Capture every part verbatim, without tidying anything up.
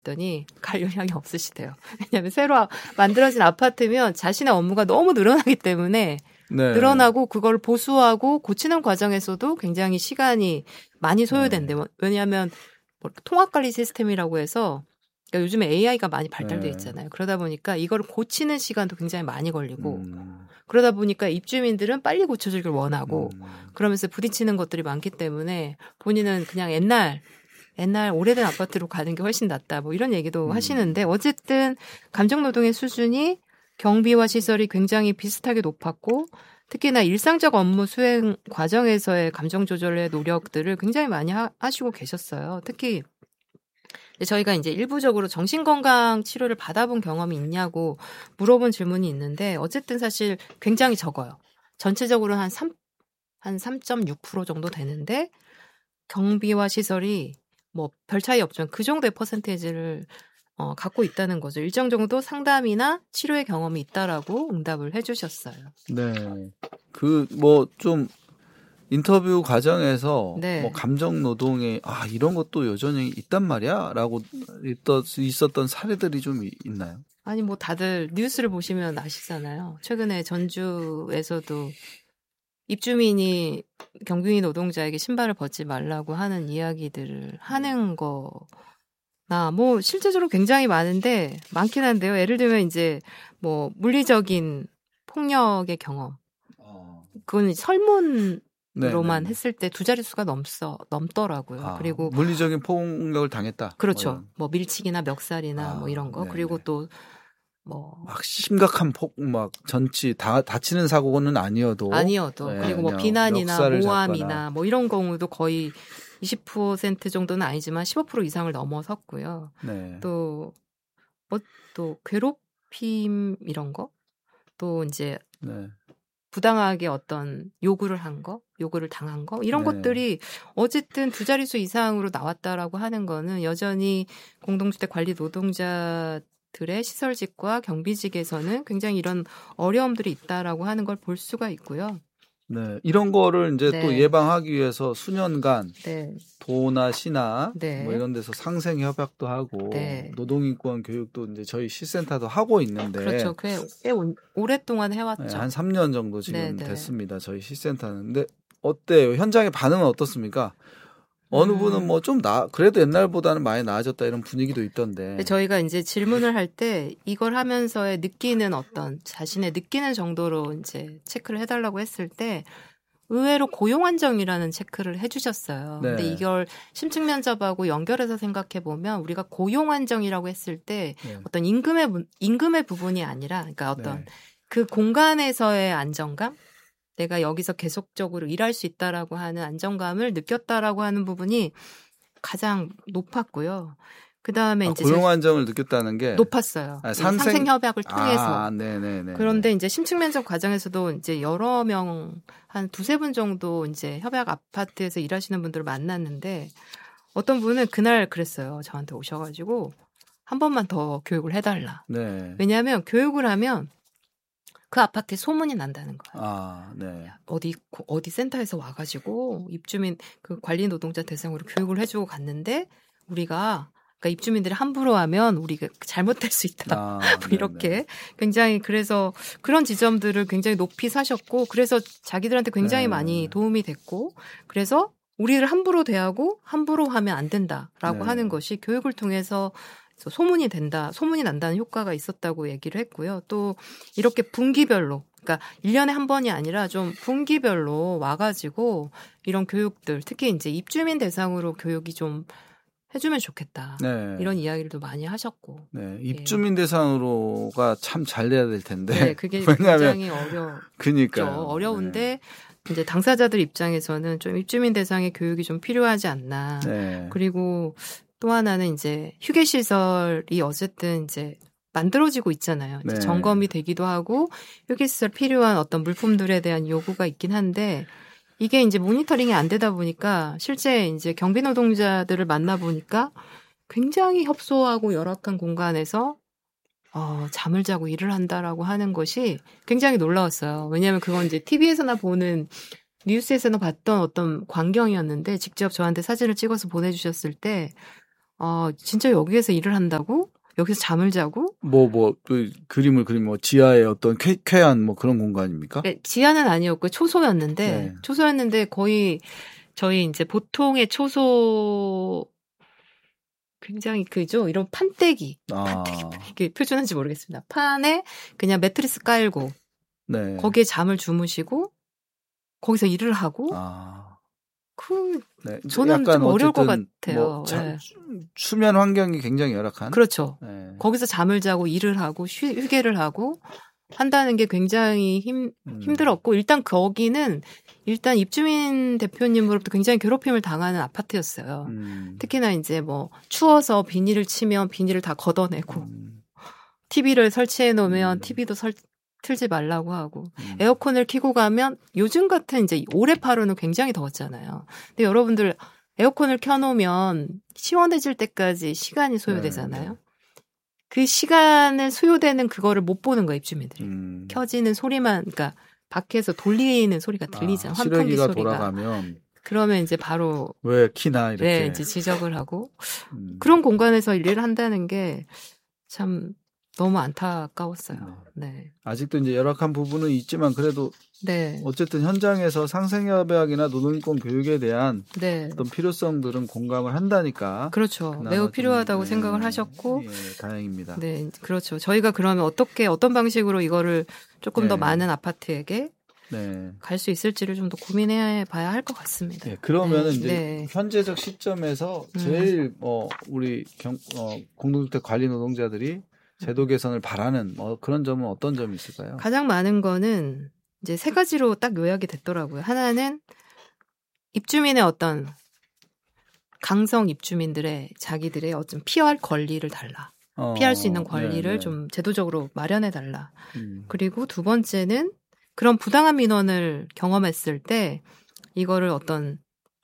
했더니 갈 의향이 없으시대요. 왜냐하면 새로 만들어진 아파트면 자신의 업무가 너무 늘어나기 때문에 네. 늘어나고 그걸 보수하고 고치는 과정에서도 굉장히 시간이 많이 소요된대요. 네. 왜냐하면 뭐 통합관리 시스템이라고 해서 그러니까 요즘에 에이아이가 많이 발달돼 있잖아요. 네. 그러다 보니까 이걸 고치는 시간도 굉장히 많이 걸리고 음. 그러다 보니까 입주민들은 빨리 고쳐주길 원하고 음. 그러면서 부딪히는 것들이 많기 때문에 본인은 그냥 옛날 옛날 오래된 아파트로 가는 게 훨씬 낫다. 뭐 이런 얘기도 음. 하시는데 어쨌든 감정노동의 수준이 경비와 시설이 굉장히 비슷하게 높았고 특히나 일상적 업무 수행 과정에서의 감정 조절의 노력들을 굉장히 많이 하, 하시고 계셨어요. 특히 저희가 이제 일부적으로 정신건강 치료를 받아본 경험이 있냐고 물어본 질문이 있는데 어쨌든 사실 굉장히 적어요. 전체적으로 한 삼, 한 삼 점 육 퍼센트 정도 되는데 경비와 시설이 뭐 별 차이 없지만 그 정도의 퍼센테이지를 어, 갖고 있다는 거죠. 일정 정도 상담이나 치료의 경험이 있다라고 응답을 해주셨어요. 네. 그 뭐 좀 인터뷰 과정에서 네. 뭐 감정 노동에 아 이런 것도 여전히 있단 말이야라고 있었던 사례들이 좀 있나요? 아니 뭐 다들 뉴스를 보시면 아시잖아요. 최근에 전주에서도 입주민이 경비 노동자에게 신발을 벗지 말라고 하는 이야기들을 하는 거나 뭐 실제적으로 굉장히 많은데 많긴 한데요. 예를 들면 이제 뭐 물리적인 폭력의 경험. 그건 설문 로만 했을 때 두 자릿수가 넘어 넘더라고요. 아, 그리고 물리적인 폭력을 당했다. 그렇죠. 뭐, 뭐 밀치기나 멱살이나 아, 뭐 이런 거. 네네. 그리고 또 뭐 막 심각한 폭 막 전치 다 다치는 사고는 아니어도 아니어도 네, 그리고 뭐 비난이나 모함이나 뭐 이런 경우도 거의 이십 퍼센트 정도는 아니지만 십오 퍼센트 이상을 넘어섰고요. 네. 또 뭐 또 괴롭힘 이런 거. 또 이제 네. 부당하게 어떤 요구를 한 거, 요구를 당한 거 이런 네. 것들이 어쨌든 두 자릿수 이상으로 나왔다라고 하는 거는 여전히 공동주택 관리 노동자들의 시설직과 경비직에서는 굉장히 이런 어려움들이 있다라고 하는 걸 볼 수가 있고요. 네, 이런 거를 이제 네. 또 예방하기 위해서 수년간 네. 도나 시나 네. 뭐 이런 데서 상생 협약도 하고 네. 노동인권 교육도 이제 저희 시센터도 하고 있는데 그렇죠. 꽤, 꽤 오랫동안 해왔죠. 네, 한 삼 년 정도 지금 네, 네. 됐습니다. 저희 시센터는. 근데 어때요? 현장의 반응은 어떻습니까? 어느 음. 분은 뭐 좀 나, 그래도 옛날보다는 많이 나아졌다 이런 분위기도 있던데. 저희가 이제 질문을 할 때 이걸 하면서의 느끼는 어떤 자신의 느끼는 정도로 이제 체크를 해달라고 했을 때 의외로 고용 안정이라는 체크를 해주셨어요. 네. 근데 이걸 심층 면접하고 연결해서 생각해 보면 우리가 고용 안정이라고 했을 때 네. 어떤 임금의 임금의 부분이 아니라, 그러니까 어떤 네. 그 공간에서의 안정감. 내가 여기서 계속적으로 일할 수 있다라고 하는 안정감을 느꼈다라고 하는 부분이 가장 높았고요. 그 다음에 아, 이제 고용 안정을 느꼈다는 게 높았어요. 아, 상생... 상생 협약을 통해서. 아, 네네네. 그런데 이제 심층 면접 과정에서도 이제 여러 명 한 두세 분 정도 이제 협약 아파트에서 일하시는 분들을 만났는데 어떤 분은 그날 그랬어요. 저한테 오셔가지고 한 번만 더 교육을 해달라. 네. 왜냐하면 교육을 하면 그 아파트에 소문이 난다는 거예요. 아, 네. 어디 어디 센터에서 와가지고 입주민 그 관리 노동자 대상으로 교육을 해주고 갔는데 우리가 그러니까 입주민들이 함부로 하면 우리가 잘못될 수 있다. 아, 뭐 이렇게 굉장히 그래서 그런 지점들을 굉장히 높이 사셨고 그래서 자기들한테 굉장히 네. 많이 도움이 됐고 그래서 우리를 함부로 대하고 함부로 하면 안 된다라고 네. 하는 것이 교육을 통해서 소문이 된다, 소문이 난다는 효과가 있었다고 얘기를 했고요. 또 이렇게 분기별로, 그러니까 일 년에 한 번이 아니라 좀 분기별로 와가지고 이런 교육들, 특히 이제 입주민 대상으로 교육이 좀 해주면 좋겠다. 네. 이런 이야기를 많이 하셨고. 네, 입주민 예. 대상으로가 참 잘 돼야 될 텐데. 네, 그게 굉장히 어려. 그니까요. 어려운데 네. 이제 당사자들 입장에서는 좀 입주민 대상의 교육이 좀 필요하지 않나. 네. 그리고 또 하나는 이제 휴게 시설이 어쨌든 이제 만들어지고 있잖아요. 이제 네. 점검이 되기도 하고 휴게 시설 필요한 어떤 물품들에 대한 요구가 있긴 한데 이게 이제 모니터링이 안 되다 보니까 실제 이제 경비 노동자들을 만나 보니까 굉장히 협소하고 열악한 공간에서 어, 잠을 자고 일을 한다라고 하는 것이 굉장히 놀라웠어요. 왜냐하면 그건 이제 티비에서나 보는 뉴스에서나 봤던 어떤 광경이었는데 직접 저한테 사진을 찍어서 보내주셨을 때 아, 진짜 여기에서 일을 한다고? 여기서 잠을 자고? 뭐, 뭐, 그, 그림을 그리면 뭐, 지하에 어떤 쾌, 쾌한 뭐 그런 공간입니까? 네, 지하는 아니었고, 초소였는데, 네. 초소였는데 거의 저희 이제 보통의 초소, 굉장히 그죠? 이런 판때기. 아. 판때기. 이게 표준인지 모르겠습니다. 판에 그냥 매트리스 깔고, 네. 거기에 잠을 주무시고, 거기서 일을 하고, 아. 그, 네. 저는 좀 어려울 것 같아요. 뭐 자, 네. 수면 환경이 굉장히 열악한. 그렇죠. 네. 거기서 잠을 자고 일을 하고 휴, 휴게를 하고 한다는 게 굉장히 힘, 음. 힘들었고 일단 거기는 일단 입주민 대표님으로부터 굉장히 괴롭힘을 당하는 아파트였어요. 음. 특히나 이제 뭐 추워서 비닐을 치면 비닐을 다 걷어내고 음. 티비를 설치해 놓으면 음. 티비도 설, 틀지 말라고 하고 음. 에어컨을 켜고 가면 요즘 같은 이제 올해파로는 굉장히 더웠잖아요. 근데 여러분들 에어컨을 켜놓으면 시원해질 때까지 시간이 소요되잖아요. 네. 그 시간을 소요되는 그거를 못 보는 거예요, 입주민들이. 음. 켜지는 소리만, 그러니까 밖에서 돌리는 소리가 들리잖아요. 아, 환풍기 실외기가 소리가. 돌아가면 그러면 이제 바로 왜 키나 이렇게 네, 이제 지적을 하고 음. 그런 공간에서 일을 한다는 게 참 너무 안타까웠어요. 네. 아직도 이제 열악한 부분은 있지만 그래도 네. 어쨌든 현장에서 상생협약이나 노동인권 교육에 대한 네. 어떤 필요성들은 공감을 한다니까. 그렇죠. 매우 필요하다고 좀, 생각을 네, 하셨고. 예, 다행입니다. 네, 그렇죠. 저희가 그러면 어떻게 어떤 방식으로 이거를 조금 네. 더 많은 아파트에게 네. 갈 수 있을지를 좀 더 고민해 봐야 할 것 같습니다. 네, 그러면은 네, 이제 네. 현재적 시점에서 제일 뭐 우리 경, 어, 공동주택 관리 노동자들이 제도 개선을 바라는 뭐 그런 점은 어떤 점이 있을까요? 가장 많은 거는 이제 세 가지로 딱 요약이 됐더라고요. 하나는 입주민의 어떤 강성 입주민들의 자기들의 어떤 피할 권리를 달라. 어, 피할 수 있는 권리를 네, 네. 좀 제도적으로 마련해 달라. 음. 그리고 두 번째는 그런 부당한 민원을 경험했을 때 이거를 어떤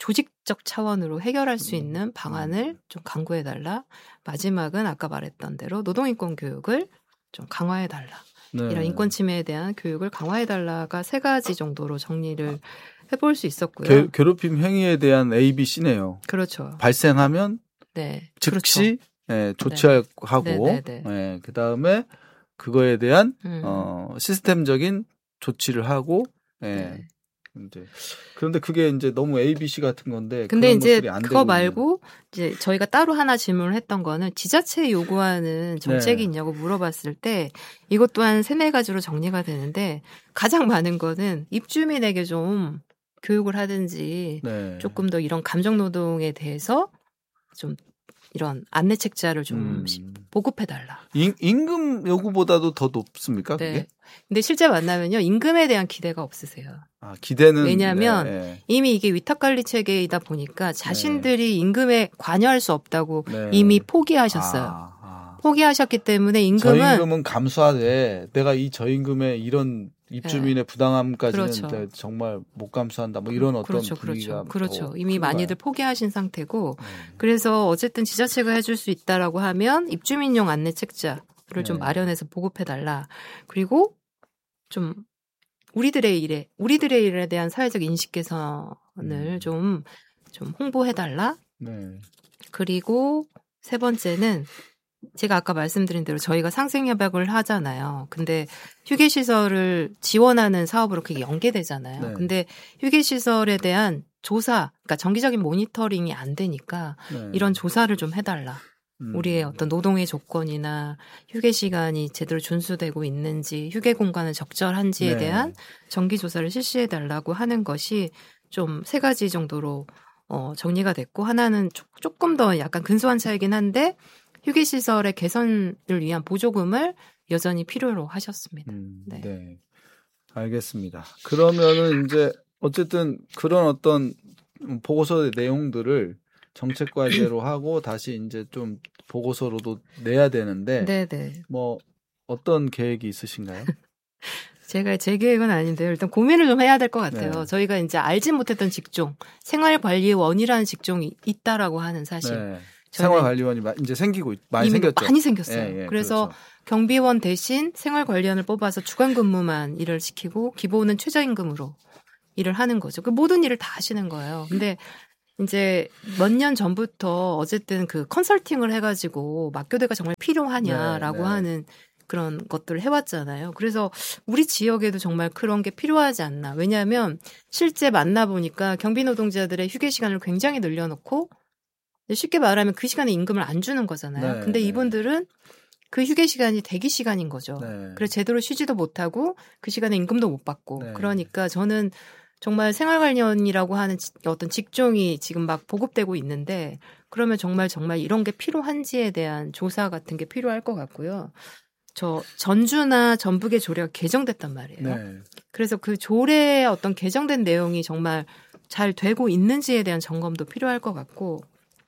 조직적 차원으로 해결할 수 있는 방안을 좀 강구해 달라. 마지막은 아까 말했던 대로 노동인권 교육을 좀 강화해 달라. 네. 이런 인권 침해에 대한 교육을 강화해 달라가 세 가지 정도로 정리를 해볼 수 있었고요. 게, 괴롭힘 행위에 대한 A, B, C네요. 그렇죠. 발생하면 네. 즉시 그렇죠. 예, 조치하고 네, 네, 네. 예, 그다음에 그거에 대한 음. 어, 시스템적인 조치를 하고 예. 네. 이제 그런데 그게 이제 너무 A, B, C 같은 건데 근데 그런 이제 것들이 안 그거 되고 말고 이제 저희가 따로 하나 질문을 했던 거는 지자체에 요구하는 정책이 네. 있냐고 물어봤을 때 이것 또한 세네 가지로 정리가 되는데 가장 많은 거는 입주민에게 좀 교육을 하든지 네. 조금 더 이런 감정 노동에 대해서 좀 이런 안내 책자를 좀 음. 보급해달라. 임, 임금 요구보다도 더 높습니까? 그게? 네. 근데 실제 만나면요 임금에 대한 기대가 없으세요. 아, 기대는 왜냐하면 네, 네. 이미 이게 위탁관리 체계이다 보니까 자신들이 네. 임금에 관여할 수 없다고 네. 이미 포기하셨어요. 아, 아. 포기하셨기 때문에 임금은 저임금은 감수하되 내가 이 저임금에 이런 입주민의 네. 부당함까지는 그렇죠. 정말 못 감수한다. 뭐 이런 어떤 그렇죠, 분위기가 그렇죠. 그렇죠. 이미 큰가요? 많이들 포기하신 상태고 네. 그래서 어쨌든 지자체가 해줄 수 있다라고 하면 입주민용 안내 책자를 네. 좀 마련해서 보급해달라. 그리고 좀 우리들의 일에 우리들의 일에 대한 사회적 인식 개선을 음. 좀, 좀 홍보해달라. 네. 그리고 세 번째는 제가 아까 말씀드린 대로 저희가 상생협약을 하잖아요. 근데 휴게시설을 지원하는 사업으로 그게 연계되잖아요. 네. 근데 휴게시설에 대한 조사, 그러니까 정기적인 모니터링이 안 되니까 네. 이런 조사를 좀 해달라. 음. 우리의 어떤 노동의 조건이나 휴게 시간이 제대로 준수되고 있는지, 휴게 공간은 적절한지에 네. 대한 정기 조사를 실시해 달라고 하는 것이 좀 세 가지 정도로 어, 정리가 됐고 하나는 조, 조금 더 약간 근소한 차이긴 한데 휴게 시설의 개선을 위한 보조금을 여전히 필요로 하셨습니다. 음, 네. 네. 알겠습니다. 그러면은 이제 어쨌든 그런 어떤 보고서의 내용들을 정책 과제로 하고 다시 이제 좀 보고서로도 내야 되는데 네네. 뭐 어떤 계획이 있으신가요? 제가 제 계획은 아닌데요. 일단 고민을 좀 해야 될 것 같아요. 네. 저희가 이제 알지 못했던 직종, 생활관리원이라는 직종이 있다라고 하는 사실. 네. 생활관리원이 이제 생기고 많이 생겼죠. 많이 생겼어요. 예, 예, 그래서 그렇죠. 경비원 대신 생활관리원을 뽑아서 주간 근무만 일을 시키고 기본은 최저임금으로 일을 하는 거죠. 그 모든 일을 다 하시는 거예요. 근데 이제 몇 년 전부터 어쨌든 그 컨설팅을 해가지고 막교대가 정말 필요하냐라고 네, 네. 하는 그런 것들을 해왔잖아요. 그래서 우리 지역에도 정말 그런 게 필요하지 않나. 왜냐하면 실제 만나보니까 경비 노동자들의 휴게 시간을 굉장히 늘려놓고 쉽게 말하면 그 시간에 임금을 안 주는 거잖아요. 네, 근데 네. 이분들은 그 휴게 시간이 대기 시간인 거죠. 네. 그래서 제대로 쉬지도 못하고 그 시간에 임금도 못 받고. 네. 그러니까 저는 정말 생활관련이라고 하는 어떤 직종이 지금 막 보급되고 있는데 그러면 정말 정말 이런 게 필요한지에 대한 조사 같은 게 필요할 것 같고요. 저 전주나 전북의 조례가 개정됐단 말이에요. 네. 그래서 그 조례의 어떤 개정된 내용이 정말 잘 되고 있는지에 대한 점검도 필요할 것 같고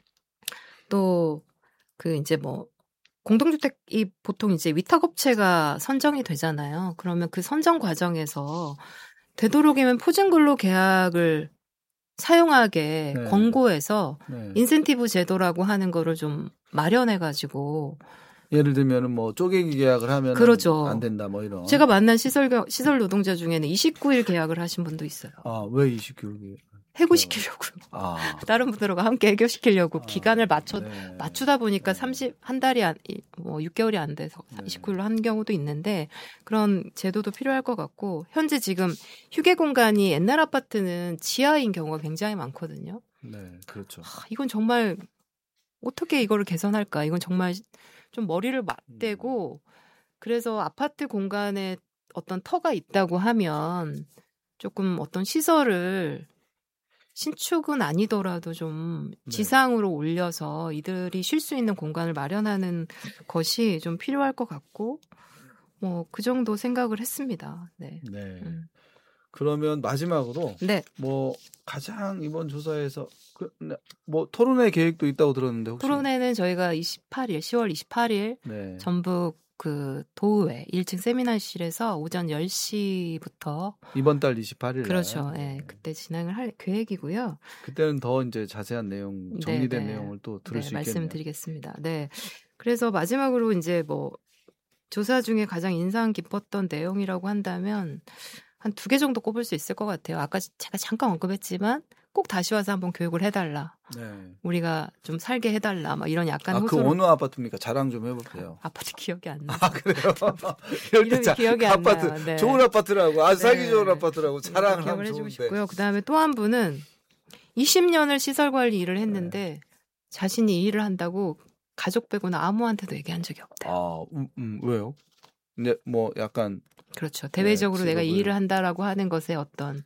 또 그 이제 뭐 공동주택이 보통 이제 위탁업체가 선정이 되잖아요. 그러면 그 선정 과정에서 되도록이면 포진근로 계약을 사용하게 네. 권고해서 네. 인센티브 제도라고 하는 거를 좀 마련해가지고 예를 들면은 뭐 쪼개기 계약을 하면 그렇죠. 안 된다 뭐 이런. 제가 만난 시설 시설 노동자 중에는 이십구 일 계약을 하신 분도 있어요. 아, 왜 이십구 일 계약? 해고시키려고요. 아. 다른 분들과 함께 해고시키려고 아, 기간을 맞춰 네. 맞추다 보니까 네. 삼십 한 달이 안, 뭐 육 개월이 안 돼서 네. 이십구 일로 한 경우도 있는데 그런 제도도 필요할 것 같고 현재 지금 휴게 공간이 옛날 아파트는 지하인 경우가 굉장히 많거든요. 네, 그렇죠. 아, 이건 정말 어떻게 이거를 개선할까? 이건 정말 좀 머리를 맞대고 그래서 아파트 공간에 어떤 터가 있다고 하면 조금 어떤 시설을 신축은 아니더라도 좀 지상으로 네. 올려서 이들이 쉴 수 있는 공간을 마련하는 것이 좀 필요할 것 같고 뭐 그 정도 생각을 했습니다. 네. 네. 음. 그러면 마지막으로 네. 뭐 가장 이번 조사에서 그 뭐 토론회 계획도 있다고 들었는데 혹시 토론회는 저희가 이십팔 일 시월 이십팔 일 네. 전북 그 도의회 일 층 세미나실에서 오전 열 시부터 이번 달 이십팔 일 그렇죠. 예. 네, 그때 진행을 할 계획이고요. 그때는 더 이제 자세한 내용 정리된 네, 내용을 또 들을 네, 수 있겠네요. 말씀드리겠습니다. 네. 그래서 마지막으로 이제 뭐 조사 중에 가장 인상 깊었던 내용이라고 한다면 한 두 개 정도 꼽을 수 있을 것 같아요. 아까 제가 잠깐 언급했지만 꼭 다시 와서 한번 교육을 해달라. 네. 우리가 좀 살게 해달라. 막 이런 약간 아, 호소를. 그 어느 아파트입니까? 자랑 좀 해볼게요. 아파트 기억이 안 나요. 아, 그래요? 이름이 자, 기억이 안 아파트, 나요. 네. 좋은 아파트라고. 아주 살기 네. 좋은 아파트라고 자랑을 하면 해주고 좋은데. 싶고요. 그다음에 또 한 분은 이십 년을 시설관리 일을 했는데 네. 자신이 이 일을 한다고 가족 빼고는 아무한테도 얘기한 적이 없대요. 아, 음, 음, 왜요? 근데 뭐 약간 그렇죠. 대외적으로 네, 내가 이 일을 한다라고 하는 것에 어떤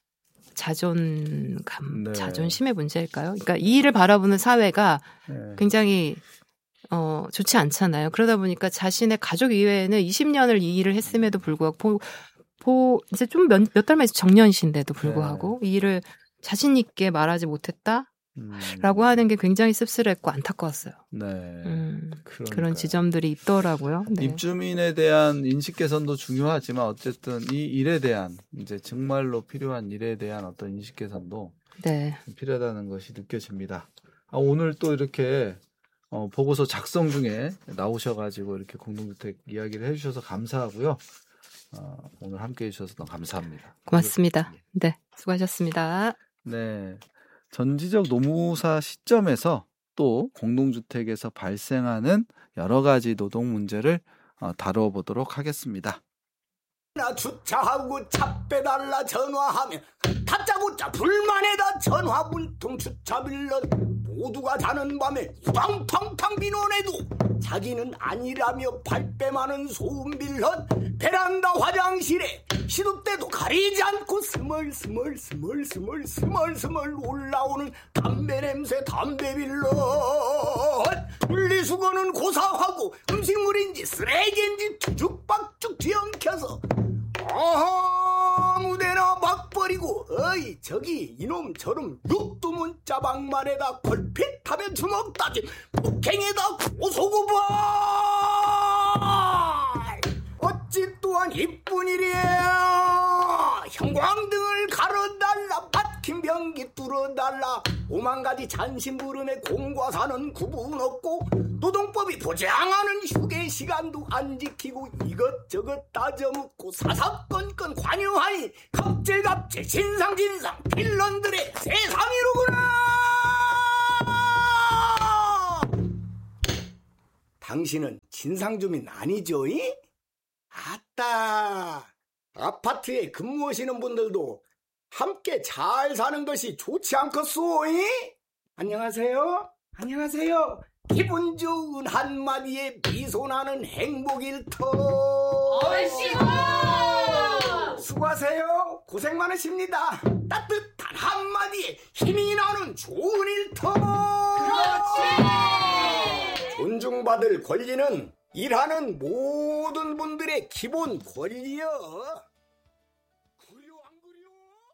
자존감, 네. 자존심의 문제일까요? 그러니까 이 일을 바라보는 사회가 네. 굉장히 어, 좋지 않잖아요. 그러다 보니까 자신의 가족 이외에는 이십 년을 이 일을 했음에도 불구하고 보, 보 이제 좀 몇 몇 달만 있어 정년이신데도 불구하고 네. 이 일을 자신 있게 말하지 못했다. 음. 라고 하는 게 굉장히 씁쓸했고 안타까웠어요. 네. 음, 그런 지점들이 있더라고요. 네. 입주민에 대한 인식 개선도 중요하지만 어쨌든 이 일에 대한 이제 정말로 필요한 일에 대한 어떤 인식 개선도 네. 필요하다는 것이 느껴집니다. 아, 오늘 또 이렇게 어, 보고서 작성 중에 나오셔가지고 이렇게 공동주택 이야기를 해주셔서 감사하고요. 어, 오늘 함께해 주셔서 너무 감사합니다. 고맙습니다. 네, 수고하셨습니다. 네. 전지적 노무사 시점에서 또 공동주택에서 발생하는 여러 가지 노동 문제를 다뤄보도록 하겠습니다. 나 주차하고 차 빼달라 전화하면 다짜고짜 불만에다 전화 문통 주차 빌런 모두가 자는 밤에 팡팡팡 비논해도 자기는 아니라며 발뺌하는 소음 빌런 베란다 화장실에 시도 때도 가리지 않고 스멀스멀 스멀스멀 스멀스멀 올라오는 담배 냄새 담배 빌런 분리수거는 고사하고 음식물인지 쓰레기인지 투죽박죽 뒤엉켜서 아무데나 막 버리고 어이 저기 이놈 저놈 육두문자 방만에다 걸핏하면 주먹 따진 폭행에다 고소고발 어찌 또한 이쁜 일이야. 형광등을 가로달라 막힌 변기 뚫어달라 오만가지 잔심부름에 공과사는 구분 없고 노동법이 보장하는 휴게 시간도 안 지키고 이것저것 따져묻고 사사건건 관여하니 갑질갑질 진상진상 빌런들의 세상이로구나. 당신은 진상주민 아니죠? 이? 아따, 아파트에 근무하시는 분들도 함께 잘 사는 것이 좋지 않겠소? 이? 안녕하세요. 안녕하세요. 기분 좋은 한마디에 미소 나는 행복일 터. 얼씨구! 수고하세요. 고생 많으십니다. 따뜻한 한마디에 힘이 나는 좋은 일터. 그렇지! 존중받을 권리는 일하는 모든 분들의 기본 권리여. 그려 안 그려?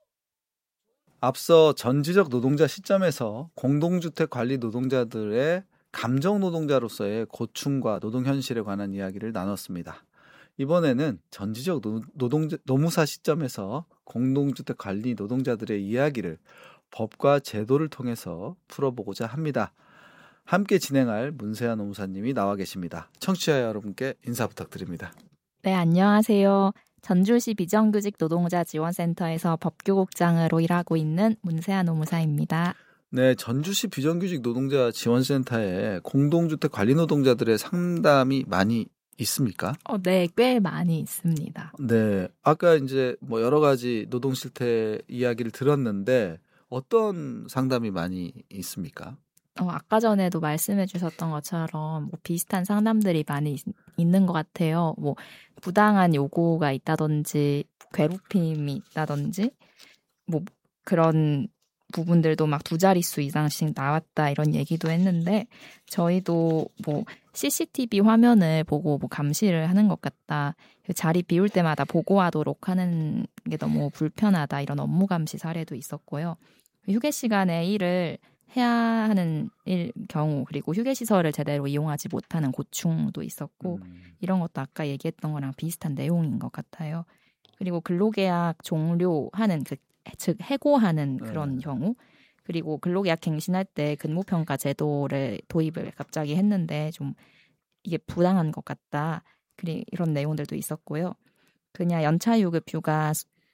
앞서 전지적 노동자 시점에서 공동주택 관리 노동자들의 감정 노동자로서의 고충과 노동 현실에 관한 이야기를 나눴습니다. 이번에는 전지적 노동자, 노무사 시점에서 공동주택 관리 노동자들의 이야기를 법과 제도를 통해서 풀어보고자 합니다. 함께 진행할 문세아 노무사님이 나와 계십니다. 청취자 여러분께 인사 부탁드립니다. 네, 안녕하세요. 전주시 비정규직 노동자 지원센터에서 법규국장으로 일하고 있는 문세아 노무사입니다. 네, 전주시 비정규직 노동자 지원센터에 공동주택 관리 노동자들의 상담이 많이 있습니까? 어, 네, 꽤 많이 있습니다. 네, 아까 이제 뭐 여러 가지 노동 실태 이야기를 들었는데 어떤 상담이 많이 있습니까? 어, 아까 전에도 말씀해 주셨던 것처럼 뭐 비슷한 상담들이 많이 있, 있는 것 같아요. 뭐 부당한 요구가 있다든지 괴롭힘이 있다든지 뭐 그런 부분들도 막 두 자릿수 이상씩 나왔다 이런 얘기도 했는데 저희도 뭐 씨씨티비 화면을 보고 뭐 감시를 하는 것 같다. 자리 비울 때마다 보고하도록 하는 게 너무 불편하다. 이런 업무 감시 사례도 있었고요. 휴게 시간에 일을 해야 하는 일 경우 그리고 휴게 시설을 제대로 이용하지 못하는 고충도 있었고 음. 이런 것도 아까 얘기했던 거랑 비슷한 내용인 것 같아요. 그리고 근로계약 종료하는 그 즉 해고하는 그런 네. 경우 그리고 근로계약 갱신할 때 근무평가 제도를 도입을 갑자기 했는데 좀 이게 부당한 것 같다. 그리 이런 내용들도 있었고요. 그냥 연차유급 휴가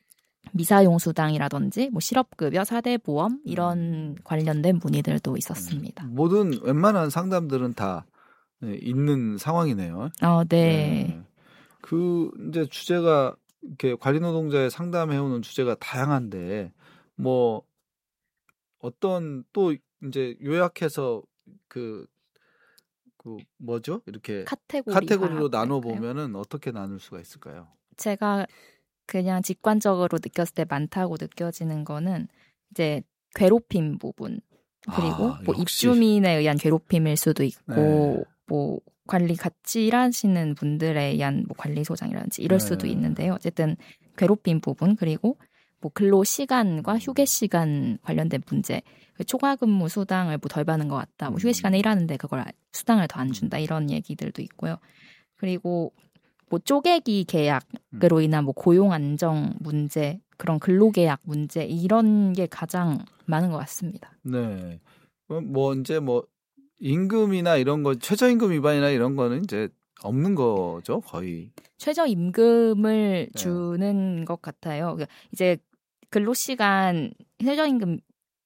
미사용 수당이라든지 뭐 실업급여 사대 보험 이런 음. 관련된 문의들도 있었습니다. 모든 웬만한 상담들은 다 있는 상황이네요. 어, 네. 네. 그 이제 주제가 이렇게 관리 노동자의 상담해오는 주제가 다양한데 뭐 어떤 또 이제 요약해서 그, 그 뭐죠? 이렇게 카테고리 카테고리로 나눠 보면은 어떻게 나눌 수가 있을까요? 제가 그냥 직관적으로 느꼈을 때 많다고 느껴지는 거는 이제 괴롭힘 부분 그리고 아, 뭐 입주민에 의한 괴롭힘일 수도 있고 네. 뭐 관리 같이 일하시는 분들에 의한 뭐 관리 소장이라든지 이럴 네. 수도 있는데요. 어쨌든 괴롭힘 부분 그리고 뭐 근로 시간과 휴게 시간 관련된 문제, 초과 근무 수당을 뭐 덜 받는 것 같다. 뭐 휴게 시간에 일하는데 그걸 수당을 더 안 준다 이런 얘기들도 있고요. 그리고 뭐 쪼개기 계약으로 인한 뭐 고용 안정 문제, 그런 근로계약 문제 이런 게 가장 많은 것 같습니다. 네. 뭐 이제 뭐 임금이나 이런 거 최저임금 위반이나 이런 거는 이제 없는 거죠, 거의. 최저임금을 네. 주는 것 같아요. 이제 근로시간 최저임금이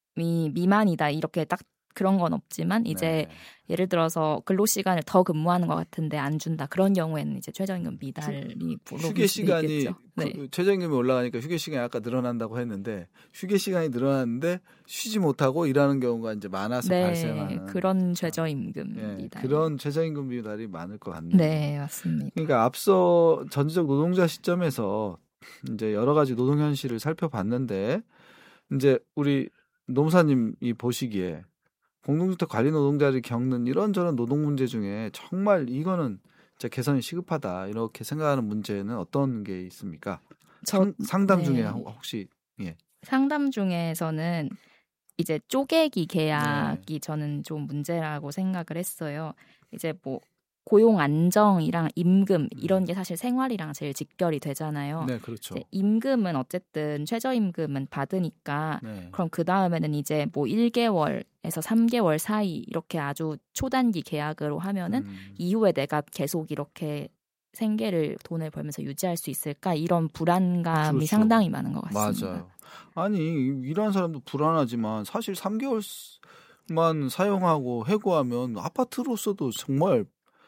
미만이다 이렇게 딱 그런 건 없지만 이제 네. 예를 들어서 근로시간을 더 근무하는 것 같은데 안 준다. 그런 경우에는 이제 최저임금 미달이 휴게 시간이 네. 그 최저임금이 올라가니까 휴게 시간이 아까 늘어난다고 했는데 휴게 시간이 늘어났는데 쉬지 못하고 일하는 경우가 이제 많아서 네. 발생하는 그런 최저임금 네. 미달. 그런 최저임금 미달이 많을 것 같네요. 네, 맞습니다. 그러니까 앞서 전지적 노동자 시점에서 이제 여러 가지 노동 현실을 살펴봤는데 이제 우리 노무사님이 보시기에 공동주택 관리 노동자들이 겪는 이런저런 노동 문제 중에 정말 이거는 진짜 개선이 시급하다 이렇게 생각하는 문제는 어떤 게 있습니까? 저, 상, 상담 네. 중에 혹시 예. 상담 중에서는 이제 쪼개기 계약이 네. 저는 좀 문제라고 생각을 했어요. 이제 뭐 고용 안정이랑 임금 이런 게 사실 생활이랑 제일 직결이 되잖아요. 네, 그렇죠. 이제 임금은 어쨌든 최저임금은 받으니까 네. 그럼 그 다음에는 이제 뭐 일 개월에서 삼 개월 사이 이렇게 아주 초단기 계약으로 하면은 음. 이후에 내가 계속 이렇게 생계를 돈을 벌면서 유지할 수 있을까 이런 불안감이 그렇죠. 상당히 많은 것 같습니다. 맞아요. 아니 일하는 사람도 불안하지만 사실 삼 개월만 사용하고 해고하면 아파트로서도 정말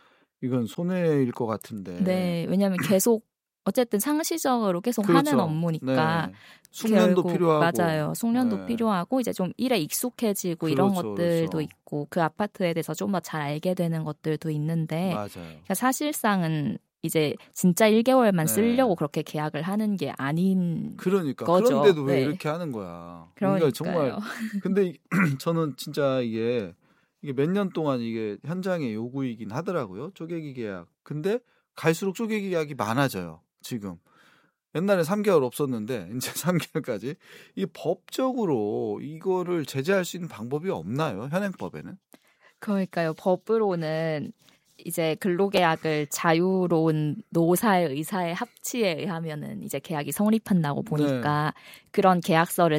이건 손해일 것 같은데. 네, 왜냐하면 계속 어쨌든 상시적으로 계속 그렇죠. 하는 업무니까 네. 숙련도 결국, 필요하고 맞아요. 숙련도 네. 필요하고 이제 좀 일에 익숙해지고 그렇죠, 이런 것들도 그렇죠. 있고 그 아파트에 대해서 좀 더 잘 알게 되는 것들도 있는데 맞아요. 그러니까 사실상은 이제 진짜 일 개월만 네. 쓰려고 그렇게 계약을 하는 게 아닌 그러니까 거죠. 그런데도 왜 네. 이렇게 하는 거야. 그러니까요. 그러니까 정말 근데 저는 진짜 이게 이게 몇 년 동안 이게 현장의 요구이긴 하더라고요. 쪼개기 계약. 근데 갈수록 쪼개기 계약이 많아져요. 지금. 옛날에 삼 개월 없었는데 이제 삼 개월까지. 이 법적으로 이거를 제재할 수 있는 방법이 없나요? 현행법에는? 그러니까요. 법으로는 이제 근로계약을 자유로운 노사의 의사의 합치에 의하면은 이제 계약이 성립한다고 보니까 네. 그런 계약서를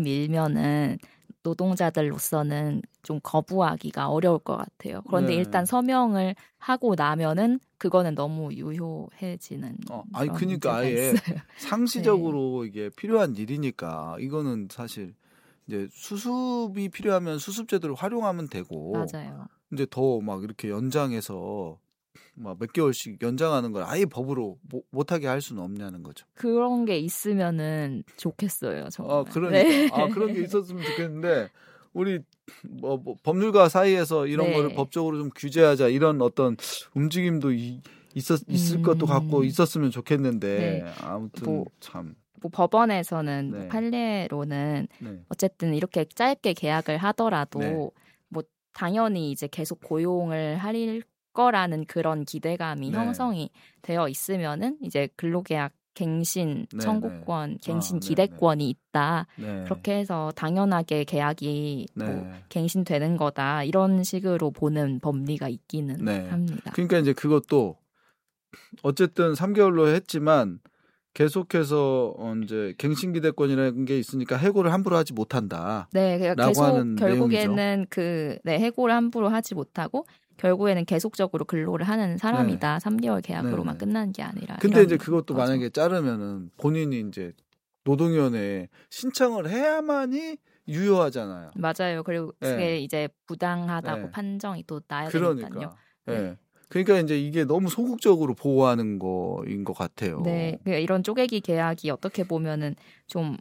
들이밀면은 노동자들로서는 좀 거부하기가 어려울 것 같아요. 그런데 네. 일단 서명을 하고 나면은 그거는 너무 유효해지는. 어, 아니 그러니까 아예 있어요. 상시적으로 네. 이게 필요한 일이니까 이거는 사실 이제 수습이 필요하면 수습제도를 활용하면 되고. 맞아요. 이제 더 막 이렇게 연장해서 막 몇 개월씩 연장하는 걸 아예 법으로 못, 못하게 할 수는 없냐는 거죠. 그런 게 있으면은 좋겠어요. 정말. 아, 그러니까. 네. 아, 그런 게 있었으면 좋겠는데 우리 뭐, 뭐 법률가 사이에서 이런 네. 거를 법적으로 좀 규제하자 이런 어떤 움직임도 이, 있었 있을 음. 것도 같고 있었으면 좋겠는데 네. 아무튼 뭐, 참. 뭐 법원에서는 네. 뭐 판례로는 네. 어쨌든 이렇게 짧게 계약을 하더라도 네. 뭐 당연히 이제 계속 고용을 할 거라는 그런 기대감이 네. 형성이 되어 있으면은 이제 근로계약 갱신 네, 청구권, 네. 갱신 아, 기대권이 네, 네. 있다. 네. 그렇게 해서 당연하게 계약이 네. 뭐 갱신되는 거다. 이런 식으로 보는 법리가 있기는 네. 합니다. 그러니까 이제 그것도 어쨌든 삼 개월로 했지만 계속해서 어 이제 갱신기대권이라는 게 있으니까 해고를 함부로 하지 못한다. 네, 그러니까 계속 하는 결국에는 내용이죠. 그 네, 해고를 함부로 하지 못하고 결국에는 계속적으로 근로를 하는 사람이다. 네. 삼 개월 계약으로만 네. 끝난 게 아니라. 근데 이제 그것도 거죠. 만약에 자르면은 본인이 이제 노동위원회에 신청을 해야만이 유효하잖아요. 맞아요. 그리고 그게 네. 이제 부당하다고 네. 판정이 또 나야 그러니까. 되니까요. 네. 네. 그러니까 이제 이게 너무 소극적으로 보호하는 거인 것 같아요. 네, 그러니까 이런 쪼개기 계약이 어떻게 보면은 좀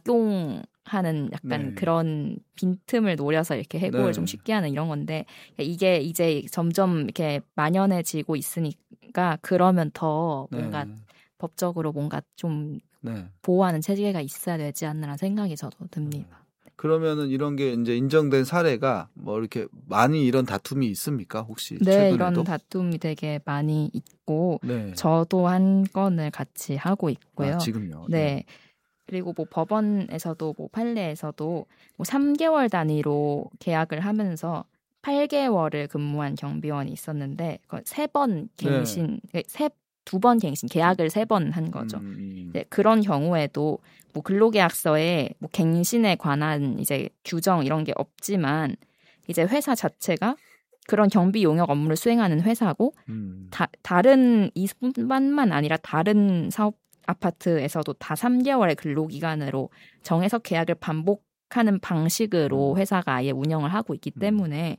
악용하는 약간 네. 그런 빈틈을 노려서 이렇게 해고를 네. 좀 쉽게 하는 이런 건데 이게 이제 점점 이렇게 만연해지고 있으니까 그러면 더 뭔가 네. 법적으로 뭔가 좀 네. 보호하는 체계가 있어야 되지 않나라는 생각이 저도 듭니다. 그러면은 이런 게 이제 인정된 사례가 뭐 이렇게 많이 이런 다툼이 있습니까? 혹시 네, 최근에도? 이런 다툼이 되게 많이 있고 네. 저도 한 건을 같이 하고 있고요. 아, 지금요. 네. 네. 그리고 뭐 법원에서도 뭐 판례에서도 뭐 삼 개월 단위로 계약을 하면서 팔 개월을 근무한 경비원이 있었는데 세 번 갱신, 네. 세 두 번 갱신, 계약을 세 번 한 거죠. 음. 네, 그런 경우에도 뭐 근로계약서에 뭐 갱신에 관한 이제 규정 이런 게 없지만 이제 회사 자체가 그런 경비 용역 업무를 수행하는 회사고 음. 다, 다른 이뿐만 아니라 다른 사업 아파트에서도 다 삼 개월의 근로기간으로 정해서 계약을 반복하는 방식으로 회사가 아예 운영을 하고 있기 때문에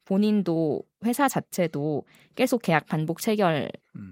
본인도 회사 자체도 계속 계약 반복 체결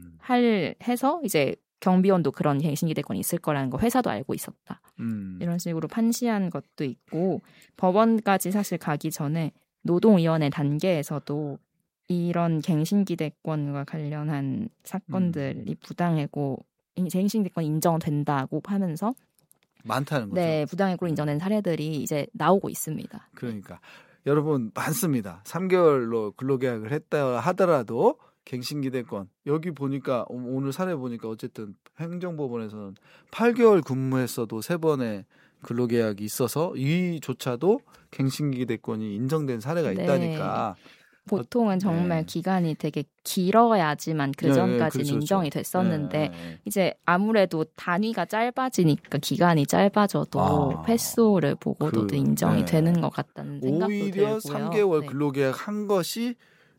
할 해서 이제 경비원도 그런 갱신기대권이 있을 거라는 거 회사도 알고 있었다. 음. 이런 식으로 판시한 것도 있고 법원까지 사실 가기 전에 노동위원회 단계에서도 이런 갱신기대권과 관련한 사건들이 음. 부당해고 갱신기대권 인정된다고 하면서 많다는 거죠. 네, 부당해고로 인정된 사례들이 이제 나오고 있습니다. 그러니까 여러분 많습니다. 삼 개월로 근로계약을 했다 하더라도 갱신기대권 여기 보니까 오늘 사례 보니까 어쨌든 행정법원에서는 팔 개월 근무했어도 세 번의 근로계약이 있어서 이조차도 갱신기대권이 인정된 사례가 네. 있다니까. 보통은 정말 네. 기간이 되게 길어야지만 그 전까지는 네, 네, 그렇죠, 인정이 그렇죠. 됐었는데 네, 네. 이제 아무래도 단위가 짧아지니까 기간이 짧아져도 아, 횟수를 보고도 그, 인정이 네. 되는 것 같다는 생각도 오히려 들고요. 삼 개월 네. 근로계약 한 것이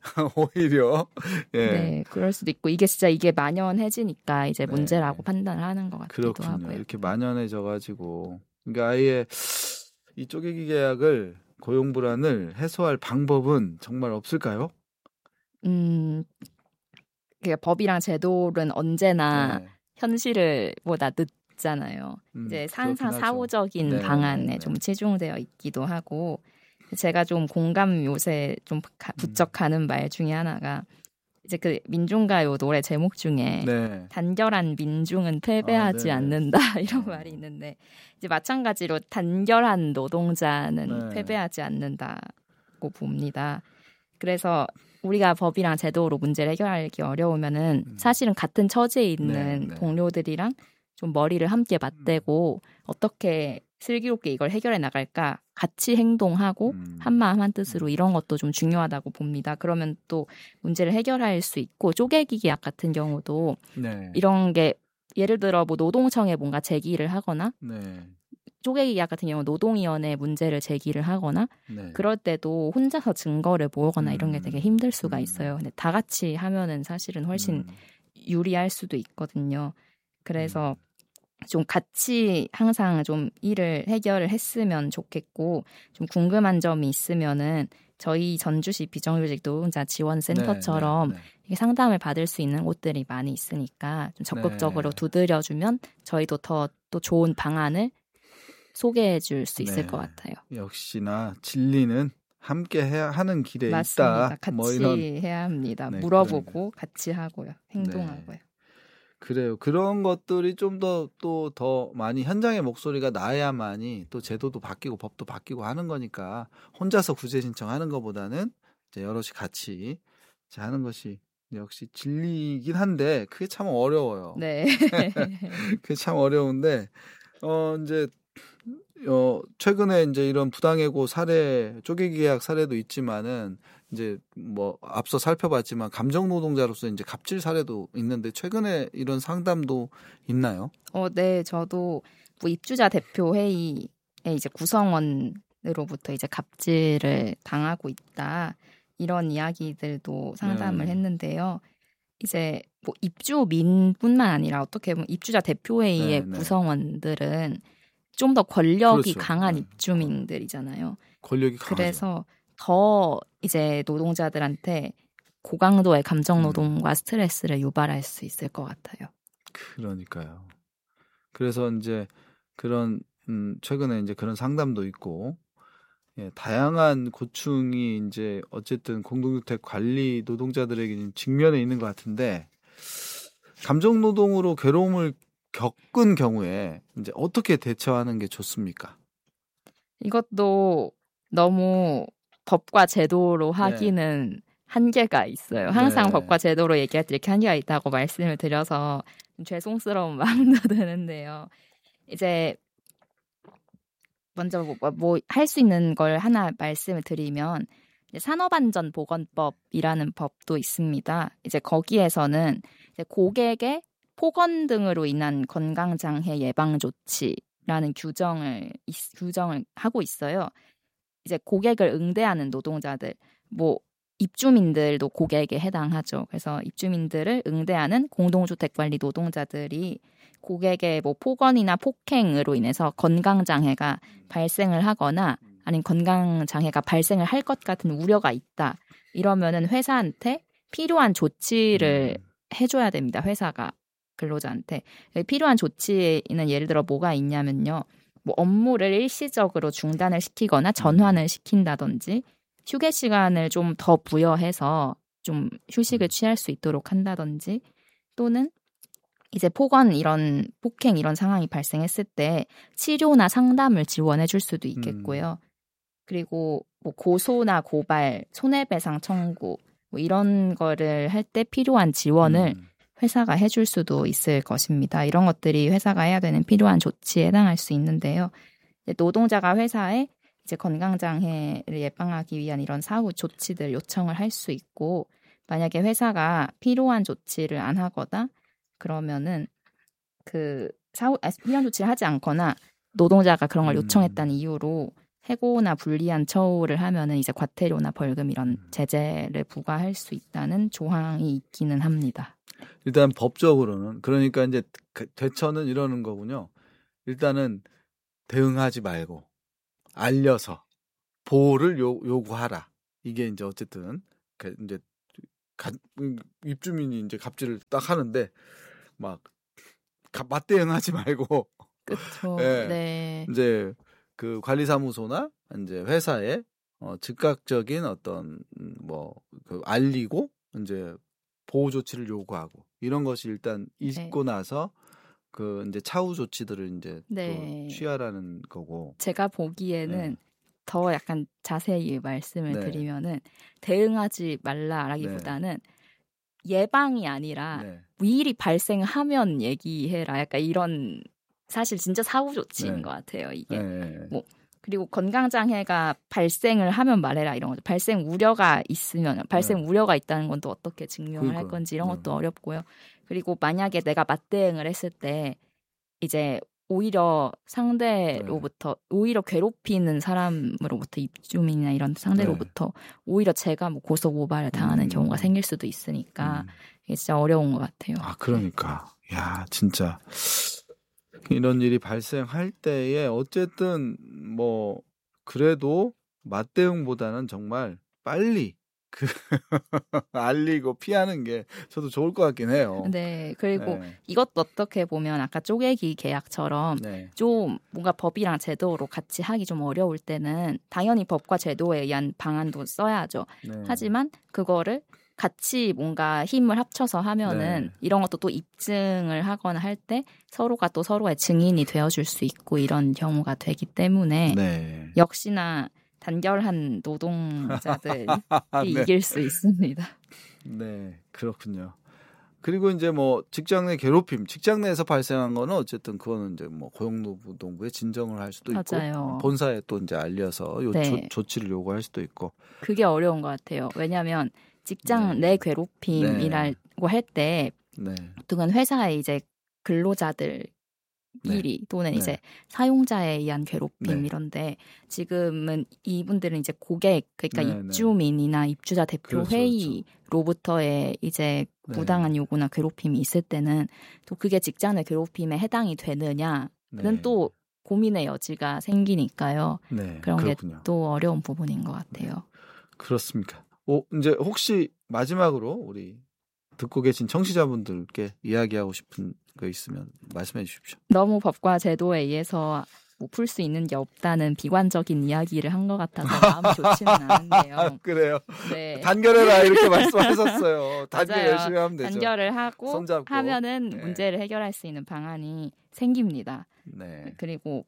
오히려 예. 네, 그럴 수도 있고 이게 진짜 이게 만연해지니까 이제 네. 문제라고 판단을 하는 것 같기도 그렇군요. 하고요. 이렇게 만연해져가지고 그러니까 아예 이 쪼개기 계약을 고용 불안을 해소할 방법은 정말 없을까요? 음, 법이랑 제도는 언제나 네. 현실보다 늦잖아요. 음, 이제 항상 사후적인 네, 방안에 네, 좀 치중되어 있기도 하고 제가 좀 공감 요새 좀 부쩍 가는 말 중에 하나가 이제 그 민중가요 노래 제목 중에 네. 단결한 민중은 패배하지 아, 않는다 이런 말이 있는데 이제 마찬가지로 단결한 노동자는 네. 패배하지 않는다고 봅니다. 그래서 우리가 법이랑 제도로 문제를 해결하기 어려우면은 사실은 같은 처지에 있는 네, 네. 동료들이랑 좀 머리를 함께 맞대고 어떻게 슬기롭게 이걸 해결해 나갈까 같이 행동하고 음. 한마음 한뜻으로 이런 것도 좀 중요하다고 봅니다. 그러면 또 문제를 해결할 수 있고 쪼개기 계약 같은 경우도 네. 이런 게 예를 들어 뭐 노동청에 뭔가 제기를 하거나 네. 쪼개기 계약 같은 경우 노동위원회에 문제를 제기를 하거나 네. 그럴 때도 혼자서 증거를 모으거나 음. 이런 게 되게 힘들 수가 있어요. 근데 다 같이 하면은 사실은 훨씬 음. 유리할 수도 있거든요. 그래서 음. 좀 같이 항상 좀 일을 해결을 했으면 좋겠고 좀 궁금한 점이 있으면은 저희 전주시 비정규직 노동자 지원센터처럼 네, 네, 네. 상담을 받을 수 있는 곳들이 많이 있으니까 좀 적극적으로 네. 두드려주면 저희도 더 또 좋은 방안을 소개해 줄 수 있을 네. 것 같아요. 역시나 진리는 함께 해야 하는 길에 맞습니다. 있다. 같이 뭐 이런... 해야 합니다. 네, 물어보고 그러니까. 같이 하고요. 행동하고요. 네. 그래요. 그런 것들이 좀 더 또 더 많이 현장의 목소리가 나야만이 또 제도도 바뀌고 법도 바뀌고 하는 거니까 혼자서 구제 신청하는 것보다는 이제 여럿이 같이 하는 것이 역시 진리이긴 한데 그게 참 어려워요. 네. 그게 참 어려운데 어 이제 어 최근에 이제 이런 부당해고 사례 쪼개기 계약 사례도 있지만은 이제 뭐 앞서 살펴봤지만 감정 노동자로서 이제 갑질 사례도 있는데 최근에 이런 상담도 있나요? 어, 네, 저도 뭐 입주자 대표 회의에 이제 구성원으로부터 이제 갑질을 당하고 있다 이런 이야기들도 상담을 네. 했는데요. 이제 뭐 입주민뿐만 아니라 어떻게 보면 입주자 대표 회의의 네, 네. 구성원들은 좀 더 권력이 그렇죠. 강한 네. 입주민들이잖아요. 권력이 강하죠. 그래서 더 이제 노동자들한테 고강도의 감정 노동과 음. 스트레스를 유발할 수 있을 것 같아요. 그러니까요. 그래서 이제 그런 음 최근에 이제 그런 상담도 있고 예, 다양한 고충이 이제 어쨌든 공동주택 관리 노동자들에게 직면해 있는 것 같은데 감정 노동으로 괴로움을 겪은 경우에 이제 어떻게 대처하는 게 좋습니까? 이것도 너무 법과 제도로 하기는 네. 한계가 있어요. 항상 네. 법과 제도로 얘기할 때 이렇게 한계가 있다고 말씀을 드려서 죄송스러운 마음도 드는데요. 이제 먼저 뭐 할 수 있는 걸 하나 말씀을 드리면 산업안전보건법이라는 법도 있습니다. 이제 거기에서는 이제 고객의 폭언 등으로 인한 건강장애 예방 조치라는 규정을 규정을 하고 있어요. 이제 고객을 응대하는 노동자들, 뭐 입주민들도 고객에 해당하죠. 그래서 입주민들을 응대하는 공동주택 관리 노동자들이 고객의 뭐 폭언이나 폭행으로 인해서 건강장애가 발생을 하거나 아니면 건강장애가 발생을 할 것 같은 우려가 있다. 이러면은 회사한테 필요한 조치를 음. 해줘야 됩니다. 회사가 근로자한테. 필요한 조치는 예를 들어 뭐가 있냐면요. 뭐 업무를 일시적으로 중단을 시키거나 전환을 시킨다든지 휴게 시간을 좀 더 부여해서 좀 휴식을 취할 수 있도록 한다든지 또는 이제 폭언 이런 폭행 이런 상황이 발생했을 때 치료나 상담을 지원해 줄 수도 있겠고요. 음. 그리고 뭐 고소나 고발, 손해배상 청구 뭐 이런 거를 할 때 필요한 지원을 음. 회사가 해줄 수도 있을 것입니다. 이런 것들이 회사가 해야 되는 필요한 조치에 해당할 수 있는데요. 노동자가 회사에 이제 건강장애를 예방하기 위한 이런 사후 조치들 요청을 할 수 있고 만약에 회사가 필요한 조치를 안 하거나 그러면은 그 사후 아, 필요한 조치를 하지 않거나 노동자가 그런 걸 요청했다는 음. 이유로 해고나 불리한 처우를 하면은 이제 과태료나 벌금 이런 제재를 부과할 수 있다는 조항이 있기는 합니다. 일단 법적으로는 그러니까 이제 대처는 이러는 거군요. 일단은 대응하지 말고 알려서 보호를 요, 요구하라. 이게 이제 어쨌든 이제 가, 입주민이 이제 갑질을 딱 하는데 막 맞대응하지 말고 그렇죠. 네. 네. 이제 그 관리사무소나 이제 회사에 어, 즉각적인 어떤 뭐 그 알리고 이제 보호 조치를 요구하고 이런 것이 일단 있고 네. 나서 그 이제 차후 조치들을 이제 네. 또 취하라는 거고. 제가 보기에는 네. 더 약간 자세히 말씀을 네. 드리면은 대응하지 말라라기보다는 네. 예방이 아니라 네. 일이 발생하면 얘기해라. 약간 이런 사실 진짜 사후 조치인 네. 것 같아요. 이게 네. 뭐 그리고 건강장애가 발생을 하면 말해라 이런 거죠. 발생 우려가 있으면 발생 네. 우려가 있다는 건 또 어떻게 증명을 그러니까. 할 건지 이런 것도 네. 어렵고요. 그리고 만약에 내가 맞대응을 했을 때 이제 오히려 상대로부터 네. 오히려 괴롭히는 사람으로부터 입주민이나 이런 상대로부터 네. 오히려 제가 뭐 고소 고발을 당하는 음. 경우가 생길 수도 있으니까 음. 이게 진짜 어려운 것 같아요. 아 그러니까 야 진짜 이런 일이 발생할 때에 어쨌든 뭐 그래도 맞대응보다는 정말 빨리 그 알리고 피하는 게 저도 좋을 것 같긴 해요. 네. 그리고 네. 이것도 어떻게 보면 아까 쪼개기 계약처럼 네. 좀 뭔가 법이랑 제도로 같이 하기 좀 어려울 때는 당연히 법과 제도에 의한 방안도 써야죠. 네. 하지만 그거를 같이 뭔가 힘을 합쳐서 하면은 네. 이런 것도 또 입증을 하거나 할 때 서로가 또 서로의 증인이 되어줄 수 있고 이런 경우가 되기 때문에 네. 역시나 단결한 노동자들이 네. 이길 수 있습니다. 네, 그렇군요. 그리고 이제 뭐 직장 내 괴롭힘, 직장 내에서 발생한 거는 어쨌든 그거는 이제 뭐 고용노동부에 진정을 할 수도 있고 맞아요. 본사에 또 이제 알려서 요 네. 조, 조치를 요구할 수도 있고. 그게 어려운 것 같아요. 왜냐하면 직장 네. 내 괴롭힘이라고 네. 할 때 네. 보통은 회사에 이제 근로자들 일이 네. 또는 네. 이제 사용자에 의한 괴롭힘 네. 이런데 지금은 이분들은 이제 고객 그러니까 네. 입주민이나 입주자 대표 그렇죠, 회의로부터의 이제 네. 부당한 요구나 괴롭힘이 있을 때는 또 그게 직장 내 괴롭힘에 해당이 되느냐는 네. 또 고민의 여지가 생기니까요. 네. 그런 게 또 어려운 부분인 것 같아요. 네. 그렇습니까? 오, 이제 혹시 마지막으로 우리 듣고 계신 청취자분들께 이야기하고 싶은 거 있으면 말씀해 주십시오. 너무 법과 제도에 의해서 뭐 풀 수 있는 게 없다는 비관적인 이야기를 한 것 같아서 마음이 좋지는 않은데요. 그래요. 네. 단결해라 이렇게 말씀하셨어요. 단결 맞아요. 열심히 하면 되죠. 단결을 하고 손잡고. 하면은 네. 문제를 해결할 수 있는 방안이 생깁니다. 네. 그리고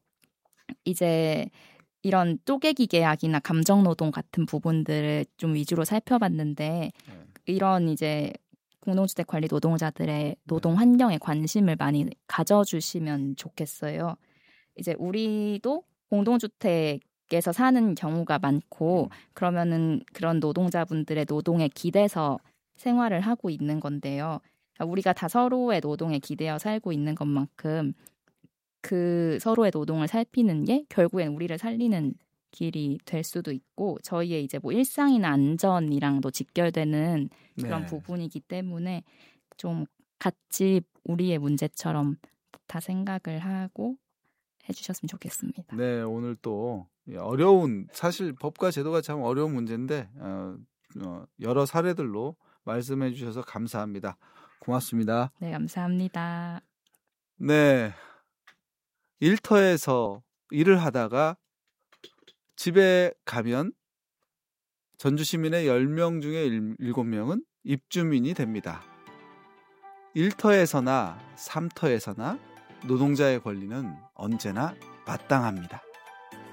이제 이런 쪼개기 계약이나 감정노동 같은 부분들을 좀 위주로 살펴봤는데 네. 이런 이제 공동주택 관리 노동자들의 노동 환경에 관심을 많이 가져주시면 좋겠어요. 이제 우리도 공동주택에서 사는 경우가 많고 그러면은 그런 노동자분들의 노동에 기대서 생활을 하고 있는 건데요. 우리가 다 서로의 노동에 기대어 살고 있는 것만큼 그 서로의 노동을 살피는 게 결국엔 우리를 살리는 길이 될 수도 있고 저희의 이제 뭐 일상이나 안전이랑도 직결되는 그런 네. 부분이기 때문에 좀 같이 우리의 문제처럼 다 생각을 하고 해주셨으면 좋겠습니다. 네, 오늘 또 어려운 사실 법과 제도가 참 어려운 문제인데 어, 어, 여러 사례들로 말씀해 주셔서 감사합니다. 고맙습니다. 네, 감사합니다. 네, 일터에서 일을 하다가 집에 가면 전주 시민의 열 명 중에 일곱 명은 입주민이 됩니다. 일터에서나 삼터에서나 노동자의 권리는 언제나 마땅합니다.